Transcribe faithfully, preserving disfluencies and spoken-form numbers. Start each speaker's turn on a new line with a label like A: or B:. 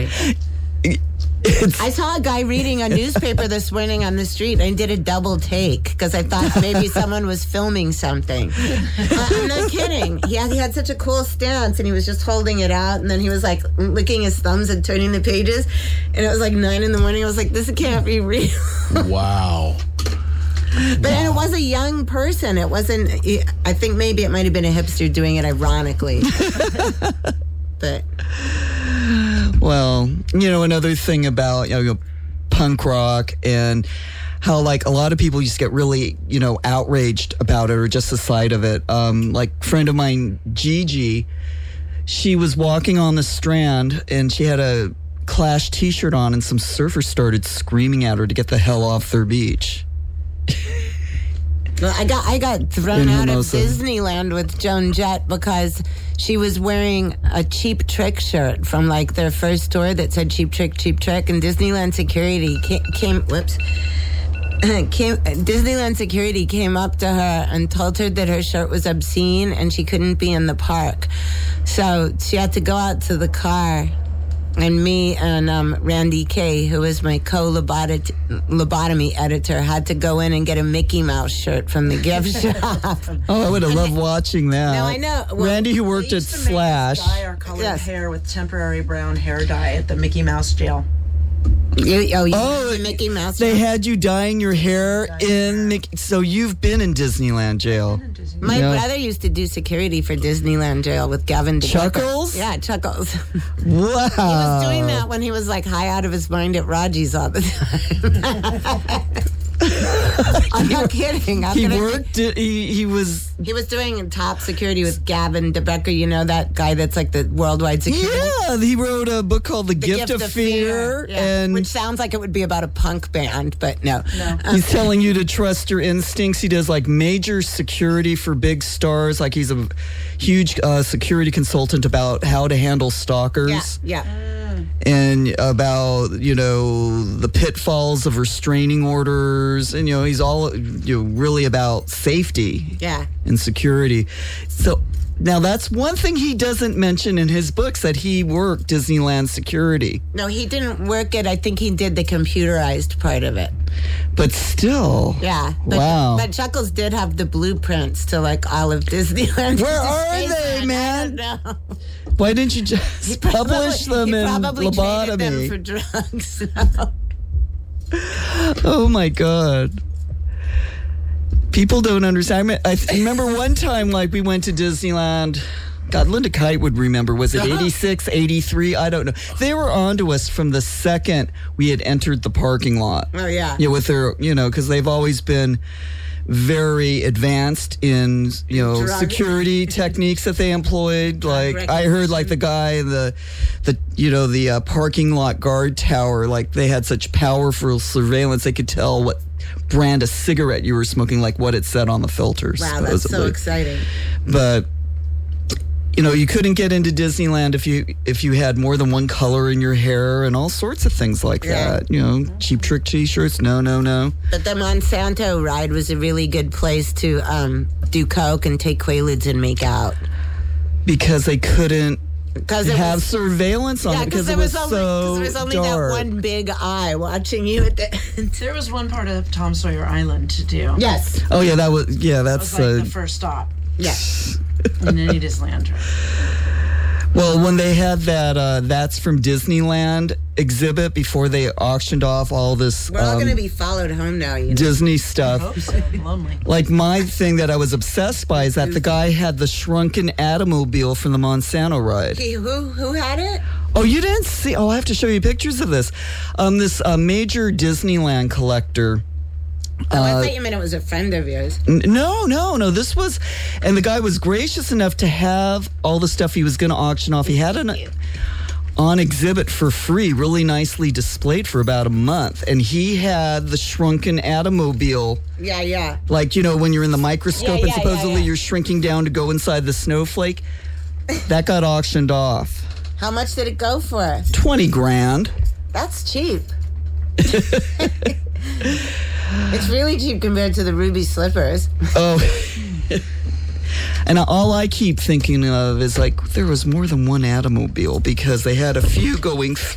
A: funny.
B: It's,
A: I saw a guy reading a newspaper this morning on the street. I did a double take because I thought maybe someone was filming something. Uh, I'm not kidding. He had, he had such a cool stance, and he was just holding it out, and then he was like licking his thumbs and turning the pages, and it was like nine in the morning. I was like, this can't be real.
B: wow.
A: But and it was a young person. It wasn't, I think maybe it might have been a hipster doing it ironically. But...
C: Well, you know, another thing about, you know, punk rock and how, like, a lot of people just get really, you know, outraged about it or just the sight of it. Um, like, a friend of mine, Gigi, she was walking on the Strand and she had a Clash t-shirt on and some surfers started screaming at her to get the hell off their beach.
A: Well, I got I got thrown
C: In
A: out of
C: Hermosa.
A: Disneyland with Joan Jett because she was wearing a Cheap Trick shirt from like their first tour that said Cheap Trick, Cheap Trick, and Disneyland security came, came whoops, came, Disneyland security came up to her and told her that her shirt was obscene and she couldn't be in the park. So she had to go out to the car. And me and um, Randy Kay, who is my co-lobotomy editor, had to go in and get a Mickey Mouse shirt from the gift shop.
C: Oh, I would have loved watching that.
A: No, I know. Well,
C: Randy, who worked
D: They
C: at
D: used to make us
C: Slash.
D: dye our colored
A: Yes.
D: hair with temporary brown hair dye at the Mickey Mouse jail.
A: You, oh, you
C: Oh,
A: the Mickey Mouse
C: They
A: shirt?
C: had you dyeing your hair in Mickey. So you've been in Disneyland jail.
A: My
C: Yeah.
A: brother used to do security for Disneyland jail with Gavin DeBecker.
C: Chuckles?
A: Yeah, Chuckles.
C: Wow.
A: He was doing that when he was like high out of his mind at Raji's all the time. I'm not kidding. I'm
C: He
A: gonna-
C: worked. He he was.
A: He was doing top security with Gavin DeBecker. You know that guy that's like the worldwide security.
C: Yeah, he wrote a book called The,
A: The
C: Gift, of, Fear,
A: Yeah,
C: and
A: which sounds like it would be about a punk band, but no.
D: No.
C: he's telling you to trust your instincts. He does like major security for big stars. Like he's a huge uh, security consultant about how to handle stalkers.
A: Yeah, yeah.
C: And about, you know, the pitfalls of restraining orders. And, you know, he's all, you know, really about safety
A: Yeah.
C: and security. So now that's one thing he doesn't mention in his books, that he worked Disneyland security.
A: No, he didn't work it. I think he did the computerized part of it.
C: But still.
A: Yeah. But,
C: Wow.
A: But Chuckles did have the blueprints to like all of Disneyland.
C: Where are they, man?
A: I don't know.
C: Why didn't you just publish them
A: he
C: in
A: probably traded them
C: lobotomy?
A: for drugs.
C: Oh my God. People don't understand. I, mean, I th- remember one time, like, we went to Disneyland. God, Linda Kite would remember. Was it eighty-six, eighty-three? I don't know. They were on to us from the second we had entered the parking lot.
A: Oh, yeah.
C: Yeah, with their, you know, because they've always been very advanced in, you know,
A: Drug.
C: security techniques that they employed. Like, I heard, like, the guy in the, the you know, the uh, parking lot guard tower, like, they had such powerful surveillance, they could tell what brand of cigarette you were smoking, like what it said on the filters.
A: Wow, that's so
C: supposedly.
A: exciting.
C: But you know, you couldn't get into Disneyland if you if you had more than one color in your hair and all sorts of things like
A: Yeah.
C: that. You know, Cheap Trick t-shirts. No, no, no.
A: But the Monsanto ride was a really good place to um, do coke and take Quaaludes and make out.
C: Because they couldn't
A: Because it
C: have
A: was,
C: surveillance on
A: yeah,
C: it because
A: there
C: it was,
A: was only, 'cause
C: so
A: there was only
C: dark.
A: that one big eye watching you at the end.
D: There was one part of Tom Sawyer Island to do.
A: Yes.
C: Oh yeah, that was yeah.
D: That was
C: That's
D: like
C: uh,
D: the first stop
A: Yes.
D: in any Disneyland trip.
C: well, when they had that uh, "That's from Disneyland" exhibit before they auctioned off all this
A: We're all
C: um,
A: going to be followed home now, you know.
C: Disney stuff.
D: Hope so. Lonely.
C: Like, my thing that I was obsessed by is that the guy had the shrunken Atomobile from the Monsanto ride.
A: He, who who had it?
C: Oh, you didn't see? Oh, I have to show you pictures of this. Um, this uh, major Disneyland collector.
A: Oh, I
C: Uh,
A: thought you meant it was a friend of yours.
C: N- No, no, no. This was, and the guy was gracious enough to have all the stuff he was going to auction off. He had an on exhibit for free, really nicely displayed for about a month, and he had the shrunken Atomobile.
A: Yeah, yeah.
C: Like, you know, when you're in the microscope
A: Yeah,
C: and
A: yeah,
C: supposedly
A: yeah, yeah.
C: you're shrinking down to go inside the snowflake. That got auctioned off.
A: How much did it go for?
C: twenty grand.
A: That's cheap. It's really cheap compared to the ruby slippers.
C: Oh. And all I keep thinking of is, like, there was more than one Atomobile because they had a few going